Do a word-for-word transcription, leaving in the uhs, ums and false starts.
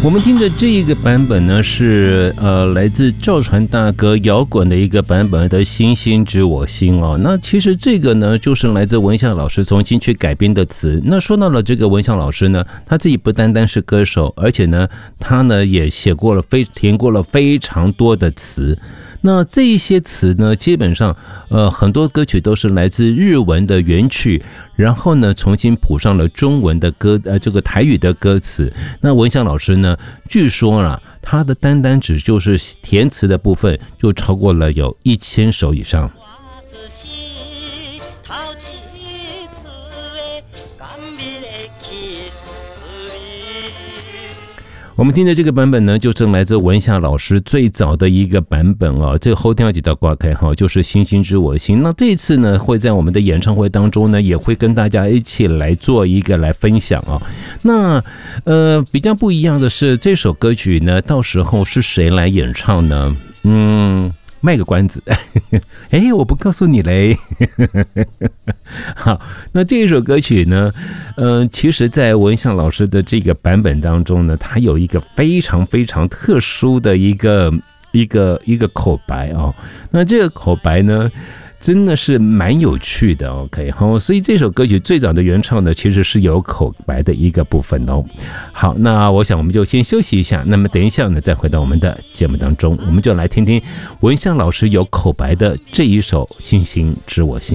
我们听的这一个版本呢，是呃来自赵传大哥摇滚的一个版本的《星星知我心》哦。那其实这个呢，就是来自文夏老师重新去改编的词。那说到了这个文夏老师呢，他自己不单单是歌手，而且呢，他呢也写过了非填过了非常多的词。那这一些词呢，基本上呃很多歌曲都是来自日文的原曲，然后呢重新谱上了中文的歌呃这个台语的歌词。那文夏老师呢，据说啊，他的单单只就是填词的部分就超过了有一千首以上。我们听的这个版本呢，就是来自文夏老师最早的一个版本哦。这个后天要几道挂开哈，就是星星知我心。那这一次呢，会在我们的演唱会当中呢，也会跟大家一起来做一个来分享哦。那呃，比较不一样的是，这首歌曲呢，到时候是谁来演唱呢？嗯。卖个关子，哎，我不告诉你嘞。好，那这一首歌曲呢，呃，其实在文夏老师的这个版本当中呢，它有一个非常非常特殊的一个一个一个口白哦。那这个口白呢，真的是蛮有趣的 ，OK， 好，所以这首歌曲最早的原唱呢，其实是有口白的一个部分哦。好，那我想我们就先休息一下，那么等一下呢，再回到我们的节目当中，我们就来听听文夏老师有口白的这一首《星星知我心》。